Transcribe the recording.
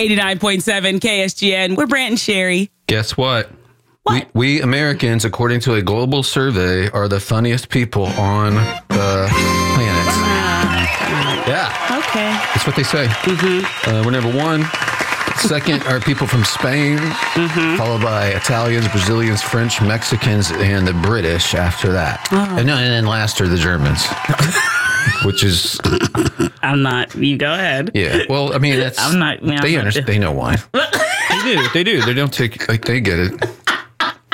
89.7 KSGN. We're Brant and Sherry. Guess what? What? We Americans, according to a global survey, are the funniest people on the planet. Yeah. Okay. That's what they say. We're number one. Second are people from Spain, followed by Italians, Brazilians, French, Mexicans, and the British after that. And then last are the Germans, which is... I'm not. You go ahead. Yeah. Well, I mean, that's... I'm not. They understand. They know why. They do. They don't take... Like, they get it.